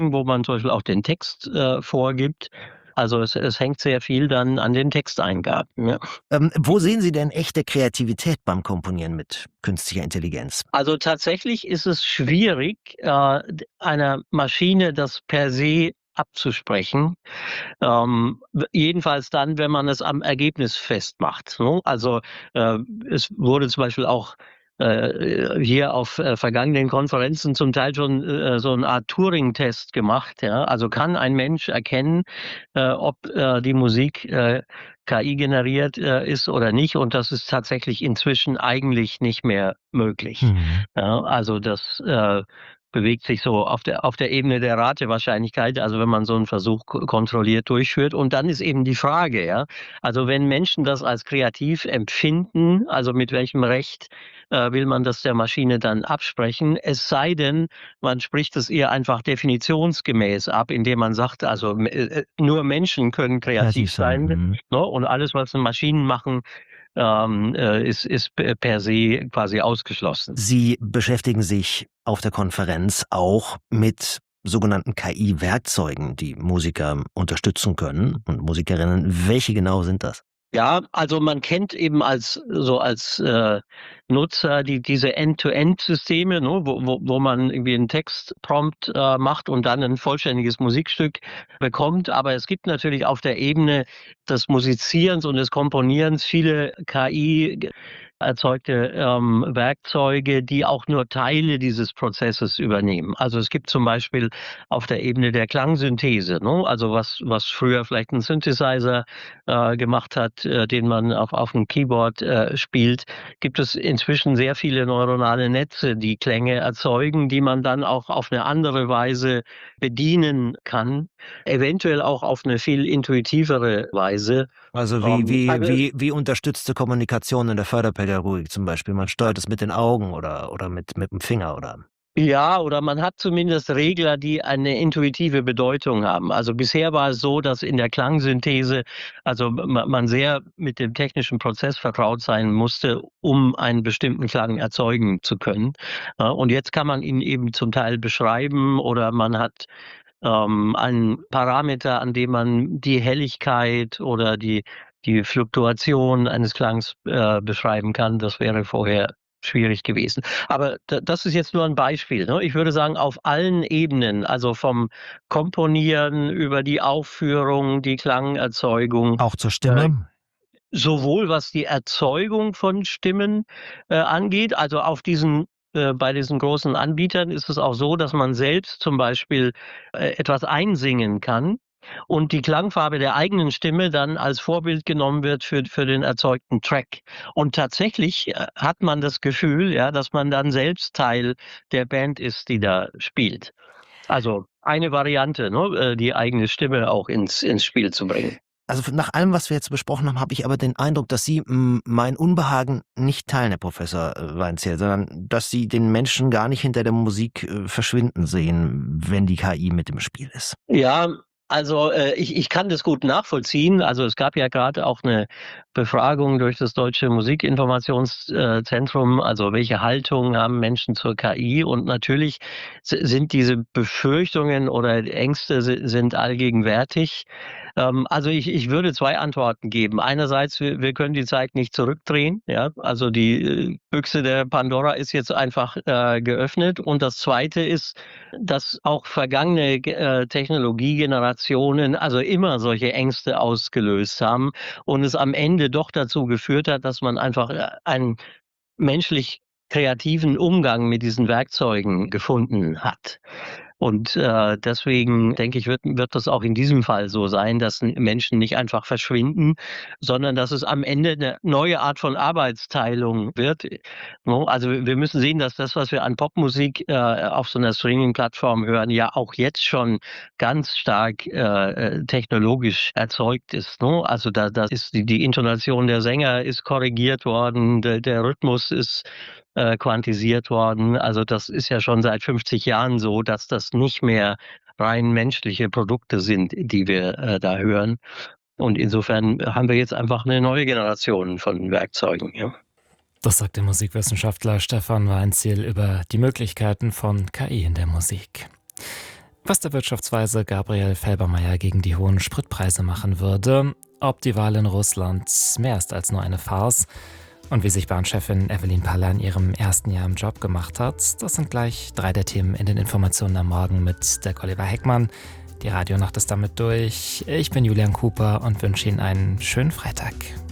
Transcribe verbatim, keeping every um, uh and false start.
wo man zum Beispiel auch den Text äh, vorgibt. Also es, es hängt sehr viel dann an den Texteingaben. Ja. Ähm, wo sehen Sie denn echte Kreativität beim Komponieren mit künstlicher Intelligenz? Also tatsächlich ist es schwierig, äh, einer Maschine das per se abzusprechen. Ähm, jedenfalls dann, wenn man es am Ergebnis festmacht. Ne? Also äh, es wurde zum Beispiel auch äh, hier auf äh, vergangenen Konferenzen zum Teil schon äh, so eine Art Turing-Test gemacht. Ja? Also kann ein Mensch erkennen, äh, ob äh, die Musik äh, K I generiert äh, ist oder nicht. Und das ist tatsächlich inzwischen eigentlich nicht mehr möglich. Mhm. Ja? Also das äh, bewegt sich so auf der, auf der Ebene der Ratewahrscheinlichkeit, also wenn man so einen Versuch kontrolliert durchführt. Und dann ist eben die Frage, ja, also wenn Menschen das als kreativ empfinden, also mit welchem Recht äh, will man das der Maschine dann absprechen? Es sei denn, man spricht es ihr einfach definitionsgemäß ab, indem man sagt, also äh, nur Menschen können kreativ Kreativ sein. sein, Mhm. ne? Und alles, was Maschinen machen, ähm, äh, ist, ist per se quasi ausgeschlossen. Sie beschäftigen sich auf der Konferenz auch mit sogenannten K I-Werkzeugen, die Musiker unterstützen können und Musikerinnen. Welche genau sind das? Ja, also man kennt eben als so als äh, Nutzer die diese End-to-End-Systeme, ne, wo, wo, wo man irgendwie einen Textprompt äh, macht und dann ein vollständiges Musikstück bekommt. Aber es gibt natürlich auf der Ebene des Musizierens und des Komponierens viele K I erzeugte ähm, Werkzeuge, die auch nur Teile dieses Prozesses übernehmen. Also es gibt zum Beispiel auf der Ebene der Klangsynthese, ne? Also was was früher vielleicht ein Synthesizer äh, gemacht hat, äh, den man auf auf dem Keyboard äh, spielt, gibt es inzwischen sehr viele neuronale Netze, die Klänge erzeugen, die man dann auch auf eine andere Weise bedienen kann, eventuell auch auf eine viel intuitivere Weise. Also wie, Ähm, wie, also wie, wie unterstützte Kommunikation in der Förderpädagogik zum Beispiel. Man steuert es mit den Augen oder, oder mit, mit dem Finger oder. Ja, oder man hat zumindest Regler, die eine intuitive Bedeutung haben. Also bisher war es so, dass in der Klangsynthese, also ma- man sehr mit dem technischen Prozess vertraut sein musste, um einen bestimmten Klang erzeugen zu können. Ja, und jetzt kann man ihn eben zum Teil beschreiben oder man hat ähm, einen Parameter, an dem man die Helligkeit oder die die Fluktuation eines Klangs äh, beschreiben kann. Das wäre vorher schwierig gewesen. Aber da, das ist jetzt nur ein Beispiel. Ne? Ich würde sagen, auf allen Ebenen, also vom Komponieren über die Aufführung, die Klangerzeugung, Auch zur äh, Stimme? sowohl was die Erzeugung von Stimmen äh, angeht, also auf diesen äh, bei diesen großen Anbietern ist es auch so, dass man selbst zum Beispiel äh, etwas einsingen kann und die Klangfarbe der eigenen Stimme dann als Vorbild genommen wird für, für den erzeugten Track. Und tatsächlich äh, hat man das Gefühl, ja, dass man dann selbst Teil der Band ist, die da spielt. Also eine Variante, ne, äh, die eigene Stimme auch ins, ins Spiel zu bringen. Also nach allem, was wir jetzt besprochen haben, habe ich aber den Eindruck, dass Sie m, mein Unbehagen nicht teilen, Herr Professor äh, Weinzierl, sondern dass Sie den Menschen gar nicht hinter der Musik äh, verschwinden sehen, wenn die K I mit im Spiel ist. Ja, also äh, ich, ich kann das gut nachvollziehen. Also es gab ja gerade auch eine Befragung durch das Deutsche Musikinformationszentrum, also welche Haltung haben Menschen zur K I? Und natürlich s- sind diese Befürchtungen oder Ängste si- sind allgegenwärtig. Ähm, also ich, ich würde zwei Antworten geben. Einerseits, wir, wir können die Zeit nicht zurückdrehen. Ja? Also die äh, Büchse der Pandora ist jetzt einfach äh, geöffnet. Und das Zweite ist, dass auch vergangene äh, Technologiegenerationen also immer solche Ängste ausgelöst haben und es am Ende doch dazu geführt hat, dass man einfach äh, einen menschlich kreativen Umgang mit diesen Werkzeugen gefunden hat. Und äh, deswegen denke ich, wird, wird das auch in diesem Fall so sein, dass Menschen nicht einfach verschwinden, sondern dass es am Ende eine neue Art von Arbeitsteilung wird. No, also wir müssen sehen, dass das, was wir an Popmusik äh, auf so einer Streaming-Plattform hören, ja auch jetzt schon ganz stark äh, äh, technologisch erzeugt ist. No? Also da, da ist die, die Intonation der Sänger ist korrigiert worden, der, der Rhythmus ist äh, quantisiert worden. Also das ist ja schon seit fünfzig Jahren so, dass das nicht mehr rein menschliche Produkte sind, die wir äh, da hören. Und insofern haben wir jetzt einfach eine neue Generation von Werkzeugen. Ja. Das sagt der Musikwissenschaftler Stefan Weinzierl über die Möglichkeiten von K I in der Musik. Was der Wirtschaftsweise Gabriel Felbermayr gegen die hohen Spritpreise machen würde, ob die Wahl in Russland mehr ist als nur eine Farce und wie sich Bahnchefin Evelyn Paller in ihrem ersten Jahr im Job gemacht hat, das sind gleich drei der Themen in den Informationen am Morgen mit der Oliver Heckmann. Die Radionacht ist damit durch. Ich bin Julian Cooper und wünsche Ihnen einen schönen Freitag.